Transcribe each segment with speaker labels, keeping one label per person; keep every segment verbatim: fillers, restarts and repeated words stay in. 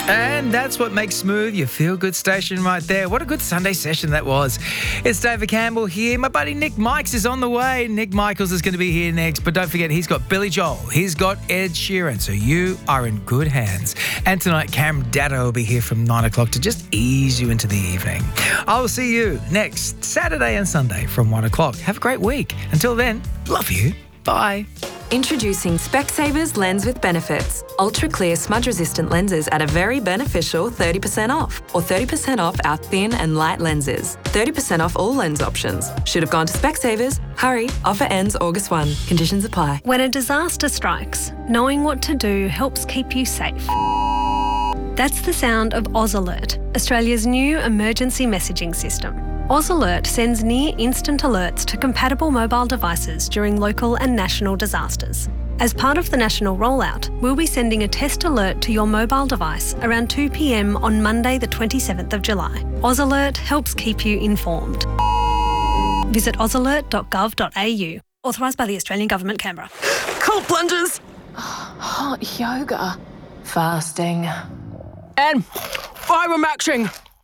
Speaker 1: And that's what makes Smooth your feel-good station right there. What a good Sunday session that was. It's David Campbell here. My buddy Nick Mikes is on the way. Nick Michaels is going to be here next. But don't forget, he's got Billy Joel. He's got Ed Sheeran. So you are in good hands. And tonight, Cam Dado will be here from nine o'clock to just ease you into the evening. I will see you next Saturday and Sunday from one o'clock. Have a great week. Until then, love you. Bye.
Speaker 2: Introducing Specsavers Lens with Benefits. Ultra clear smudge resistant lenses at a very beneficial thirty percent off, or thirty percent off our thin and light lenses. thirty percent off all lens options. Should have gone to Specsavers. Hurry, offer ends August first. Conditions apply.
Speaker 3: When a disaster strikes, knowing what to do helps keep you safe. That's the sound of Oz Alert, Australia's new emergency messaging system. Oz Alert sends near-instant alerts to compatible mobile devices during local and national disasters. As part of the national rollout, we'll be sending a test alert to your mobile device around two p.m. on Monday the twenty-seventh of July. Oz Alert helps keep you informed. Visit oz alert dot gov dot a u. Authorised by the Australian Government, Canberra.
Speaker 4: Cold plunges. Hot yoga. Fasting. And fibre-maxing.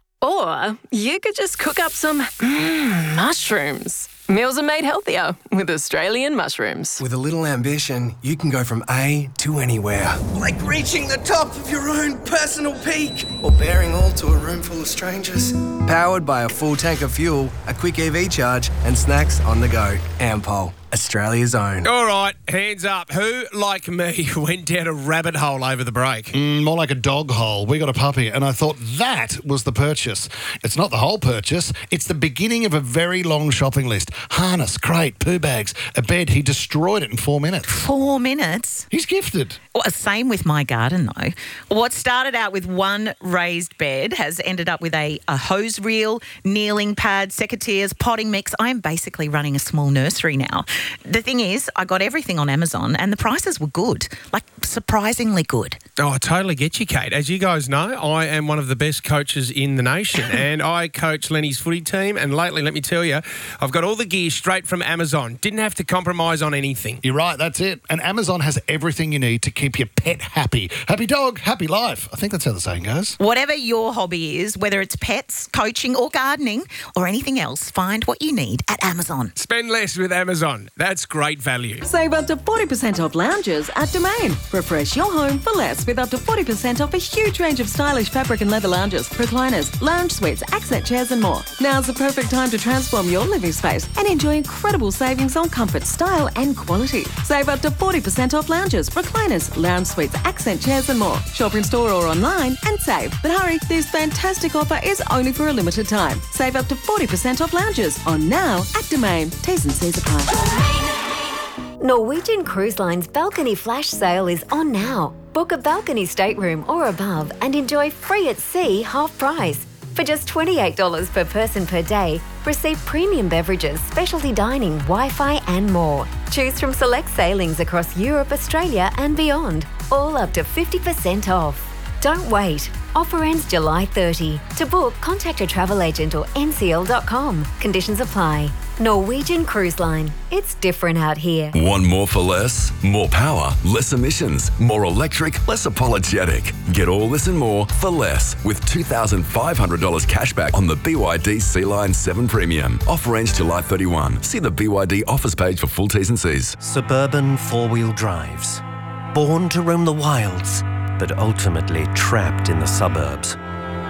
Speaker 4: Or you could just cook up some mm, mushrooms. Meals are made healthier with Australian mushrooms.
Speaker 5: With a little ambition, you can go from A to anywhere. Like reaching the top of your own personal peak. Or bearing all to a room full of strangers. Powered by a full tank of fuel, a quick E V charge, and snacks on the go. Ampol, Australia's own.
Speaker 6: All right, hands up. Who, like me, went down a rabbit hole over the break?
Speaker 7: Mm, more like a dog hole. We got a puppy, and I thought that was the purchase. It's not the whole purchase. It's the beginning of a very long shopping list. Harness, crate, poo bags, a bed. He destroyed it in four minutes.
Speaker 8: Four minutes?
Speaker 7: He's gifted.
Speaker 8: Well, same with my garden, though. What started out with one raised bed has ended up with a, a hose reel, kneeling pad, secateurs, potting mix. I am basically running a small nursery now. The thing is, I got everything on Amazon and the prices were good, like surprisingly good.
Speaker 6: Oh, I totally get you, Kate. As you guys know, I am one of the best coaches in the nation and I coach Lenny's footy team, and lately, let me tell you, I've got all the gear straight from Amazon. Didn't have to compromise on anything.
Speaker 7: You're right, that's it. And Amazon has everything you need to keep your pet happy. Happy dog, happy life. I think that's how the saying goes.
Speaker 8: Whatever your hobby is, whether it's pets, coaching or gardening or anything else, find what you need at Amazon.
Speaker 6: Spend less with Amazon. That's great value.
Speaker 9: Save up to forty percent off lounges at Domain. Refresh your home for less with up to forty percent off a huge range of stylish fabric and leather lounges, recliners, lounge suites, accent chairs and more. Now's the perfect time to transform your living space and enjoy incredible savings on comfort, style and quality. Save up to forty percent off lounges, recliners, lounge suites, accent chairs and more. Shop in store or online and save. But hurry, this fantastic offer is only for a limited time. Save up to forty percent off lounges on now at Domain. T's and C's apply.
Speaker 10: Norwegian Cruise Line's balcony flash sale is on now. Book a balcony stateroom or above and enjoy free at sea half price. For just twenty-eight dollars per person per day, receive premium beverages, specialty dining, Wi-Fi and more. Choose from select sailings across Europe, Australia and beyond, all up to fifty percent off. Don't wait. Offer ends July thirtieth. To book, contact a travel agent or N C L dot com. Conditions apply. Norwegian Cruise Line. It's different out here.
Speaker 11: Want more for less? More power, less emissions, more electric, less apologetic. Get all this and more for less with two thousand five hundred dollars cash back on the B Y D Sea-Line seven Premium. Offer ends July thirty-first. See the B Y D offers page for full T's and C's.
Speaker 12: Suburban four-wheel drives. Born to roam the wilds, but ultimately trapped in the suburbs.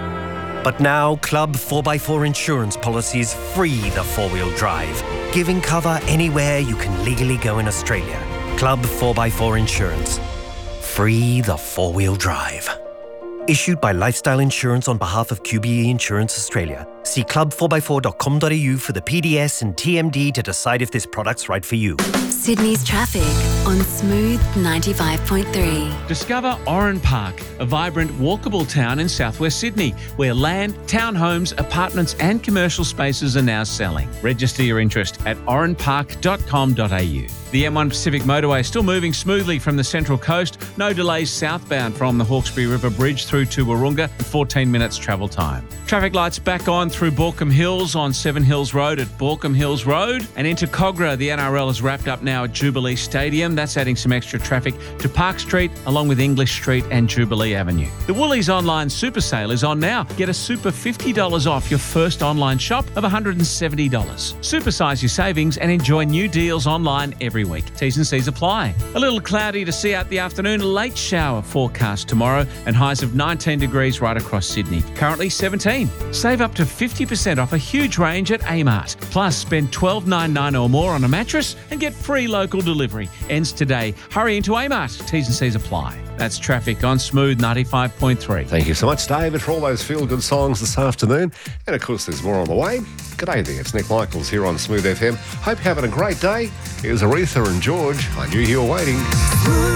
Speaker 12: But now, Club four by four insurance policies free the four-wheel drive, giving cover anywhere you can legally go in Australia. Club four by four Insurance. Free the four-wheel drive. Issued by Lifestyle Insurance on behalf of Q B E Insurance Australia. See club four by four dot com dot a u for the P D S and T M D to decide if this product's right for you.
Speaker 13: Sydney's traffic on Smooth ninety-five point three.
Speaker 14: Discover Oran Park, a vibrant, walkable town in southwest Sydney, where land, townhomes, apartments and commercial spaces are now selling. Register your interest at oran park dot com dot a u. The M one Pacific motorway still moving smoothly from the Central Coast. No delays southbound from the Hawkesbury River Bridge through to Wahroonga, and fourteen minutes travel time. Traffic lights back on through Borkham Hills on Seven Hills Road at Borkham Hills Road. And into Cogra, the N R L is wrapped up now at Jubilee Stadium. That's adding some extra traffic to Park Street along with English Street and Jubilee Avenue. The Woolies online super sale is on now. Get a super fifty dollars off your first online shop of one hundred seventy dollars. Supersize your savings and enjoy new deals online every week. T's and C's apply. A little cloudy to see out the afternoon. A late shower forecast tomorrow and highs of nineteen degrees right across Sydney. Currently seventeen. Save up to fifty percent off a huge range at Amart. Plus, spend twelve ninety-nine or more on a mattress and get free local delivery. Ends today. Hurry into Amart. T's and C's apply. That's traffic on Smooth ninety-five point three.
Speaker 15: Thank you so much, David, for all those feel-good songs this afternoon. And, of course, there's more on the way. G'day there, it's Nick Michaels here on Smooth F M. Hope you're having a great day. Here's Aretha and George. I knew you were waiting.